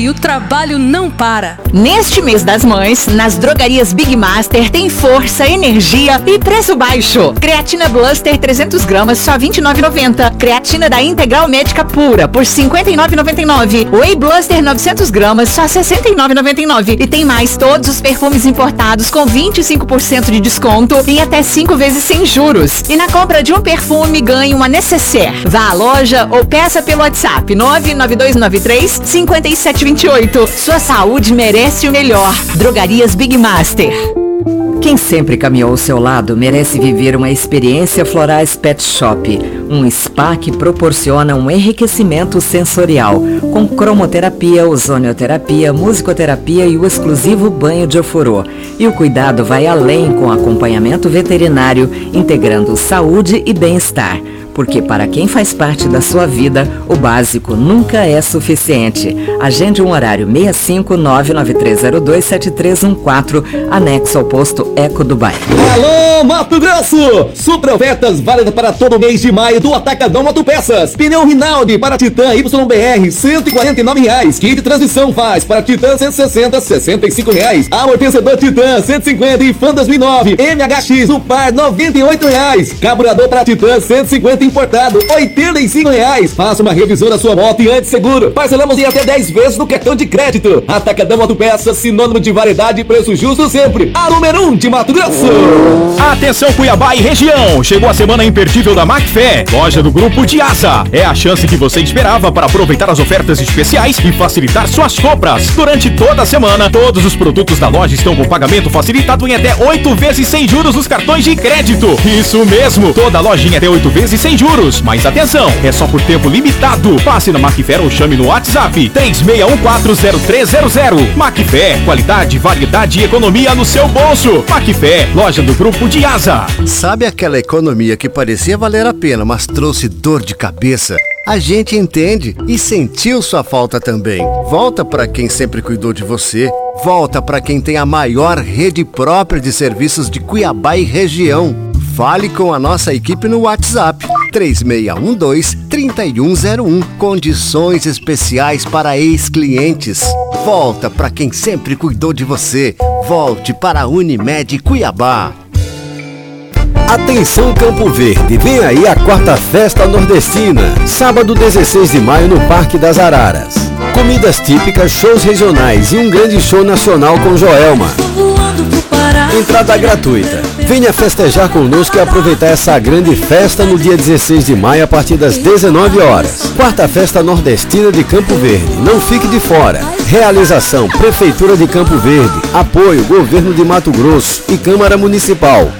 E o trabalho não para. Neste mês das mães, nas drogarias Big Master tem força, energia e preço baixo. Creatina Bluster 300 gramas só R$ 29,90. Creatina da Integral Médica Pura por R$ 59,99. Whey Bluster 900 gramas só R$ 69,99. E tem mais todos os perfumes importados com 25% de desconto e até 5 vezes sem juros. E na compra de um perfume ganhe uma necessaire. Vá à loja ou peça pelo WhatsApp 99293-5728. Sua saúde merece o melhor. Drogarias Big Master. Quem sempre caminhou ao seu lado merece viver uma experiência Florais Pet Shop, um spa que proporciona um enriquecimento sensorial, com cromoterapia, ozonioterapia, musicoterapia e o exclusivo banho de ofurô. E o cuidado vai além com acompanhamento veterinário, integrando saúde e bem-estar. Porque para quem faz parte da sua vida, o básico nunca é suficiente. Agende um horário 65993027314, anexo ao posto Eco do Bairro. Alô, Mato Grosso! Super ofertas válidas para todo mês de maio do Atacadão Autopeças. Pneu Rinaldi para Titan YBR, R$ 149,00. Kit de transmissão faz para Titan 160, R$ 65,00. Amortecedor Titan 150 e Fan 2009. MHX, o par R$ 98,00. Carburador para Titan 150 importado, R$ 85,00. Faça uma revisão da sua moto e antes seguro. Parcelamos em até 10 vezes no cartão de crédito. Atacadão Autopeças, sinônimo de variedade e preço justo sempre. A número 1 de Mato Grosso. Atenção Cuiabá e região. Chegou a semana imperdível da Macfé, loja do Grupo Diasa. É a chance que você esperava para aproveitar as ofertas especiais e facilitar suas compras. Durante toda a semana, todos os produtos da loja estão com pagamento facilitado em até 8 vezes sem juros nos cartões de crédito. Isso mesmo, toda a lojinha até 8 vezes sem juros. Mas atenção, é só por tempo limitado. Passe na Macfé ou chame no WhatsApp 36140300. Macfé, qualidade, variedade e economia no seu bolso. Macfé, loja do Grupo Diasa. Sabe aquela economia que parecia valer a pena, mas trouxe dor de cabeça? A gente entende e sentiu sua falta também. Volta para quem sempre cuidou de você. Volta para quem tem a maior rede própria de serviços de Cuiabá e região. Fale com a nossa equipe no WhatsApp 3612-3101. Condições especiais para ex-clientes. Volta para quem sempre cuidou de você. Volte para a Unimed Cuiabá. Atenção Campo Verde, vem aí a 4ª Festa Nordestina, sábado 16 de maio no Parque das Araras. Comidas típicas, shows regionais e um grande show nacional com Joelma. Entrada gratuita. Venha festejar conosco e aproveitar essa grande festa no dia 16 de maio a partir das 19 horas. 4ª Festa Nordestina de Campo Verde. Não fique de fora. Realização Prefeitura de Campo Verde. Apoio Governo de Mato Grosso e Câmara Municipal.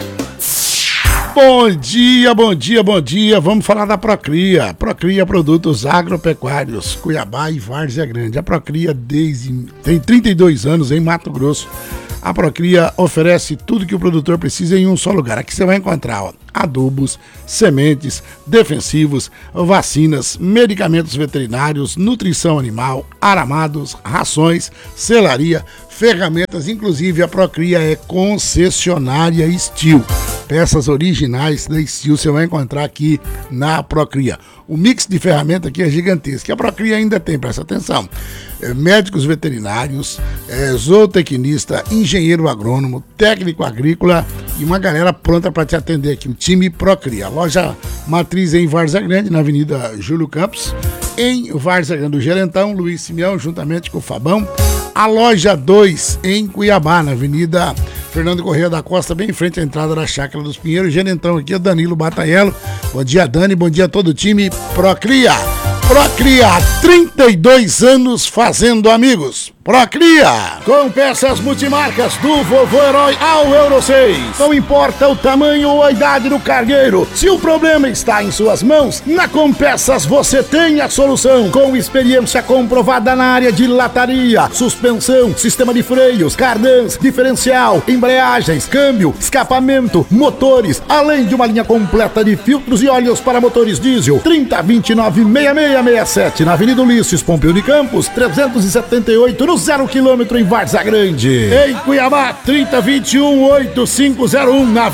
Bom dia, bom dia, bom dia. Vamos falar da Procria. Procria Produtos Agropecuários, Cuiabá e Várzea Grande. A Procria tem 32 anos em Mato Grosso. A Procria oferece tudo que o produtor precisa em um só lugar. Aqui você vai encontrar adubos, sementes, defensivos, vacinas, medicamentos veterinários, nutrição animal, aramados, rações, selaria, ferramentas. Inclusive a Procria é concessionária Steel. Peças originais da Steel você vai encontrar aqui na Procria. O mix de ferramenta aqui é gigantesco. A Procria ainda tem, presta atenção, médicos veterinários, zootecnista, engenheiro agrônomo, técnico agrícola e uma galera pronta para te atender aqui, o time Procria. Loja matriz em Várzea Grande, na Avenida Júlio Campos, em Várzea Grande do Gerentão, Luiz Simeão, juntamente com o Fabão. A loja 2 em Cuiabá, na Avenida Fernando Corrêa da Costa, bem em frente à entrada da Chácara dos Pinheiros. Gerentão aqui é Danilo Batanhello. Bom dia, Dani, bom dia a todo o time Procria. Procria, 32 anos fazendo amigos. Procria, com peças multimarcas do Vovô Herói ao Euro 6. Não importa o tamanho ou a idade do cargueiro, se o problema está em suas mãos, na Compeças você tem a solução. Com experiência comprovada na área de lataria, suspensão, sistema de freios, cardãs, diferencial, embreagens, câmbio, escapamento, motores, além de uma linha completa de filtros e óleos para motores diesel. 3029-6667 na Avenida Ulisses Pompeu de Campos, 378 no 0 km em Várzea Grande. Em Cuiabá, 3021-8501 na